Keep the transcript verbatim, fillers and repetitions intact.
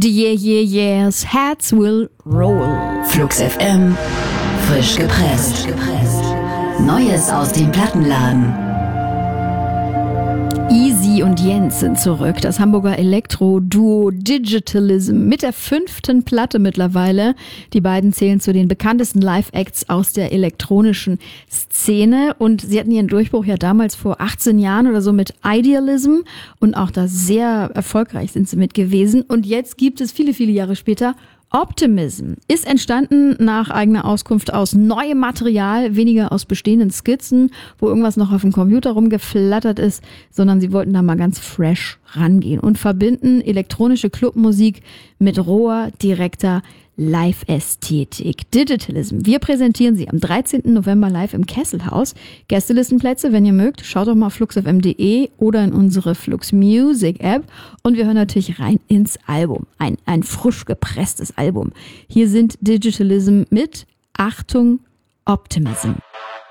Die Yeah Yeah Yeahs, Heads Will Roll. Flux F M, frisch gepresst. Neues aus dem Plattenladen. Easy und Jens sind zurück. Das Hamburger Elektro-Duo Digitalism mit der fünften Platte mittlerweile. Die beiden zählen zu den bekanntesten Live-Acts aus der elektronischen Szene. Und sie hatten ihren Durchbruch ja damals vor achtzehn Jahren oder so mit Idealism. Und auch da sehr erfolgreich sind sie mit gewesen. Und jetzt gibt es viele, viele Jahre später Optimism. Ist entstanden nach eigener Auskunft aus neuem Material, weniger aus bestehenden Skizzen, wo irgendwas noch auf dem Computer rumgeflattert ist, sondern sie wollten da mal ganz fresh rangehen und verbinden elektronische Clubmusik mit roher, direkter Live-Ästhetik. Digitalism. Wir präsentieren sie am dreizehnten November live im Kesselhaus. Gästelistenplätze, wenn ihr mögt, schaut doch mal auf flux f m punkt de oder in unsere Flux Music App. Und wir hören natürlich rein ins Album. Ein, ein frisch gepresstes Album. Hier sind Digitalism mit Achtung, Optimism.